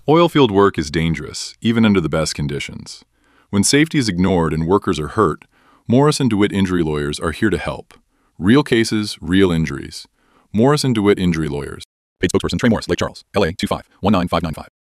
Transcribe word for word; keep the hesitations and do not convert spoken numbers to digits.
Oilfield work is dangerous, even under the best conditions. When safety is ignored and workers are hurt, Morris and DeWitt Injury Lawyers are here to help. Real cases, real injuries. Morris and DeWitt Injury Lawyers. Paid spokesperson Trey Morris, Lake Charles, L A two five one nine five nine five.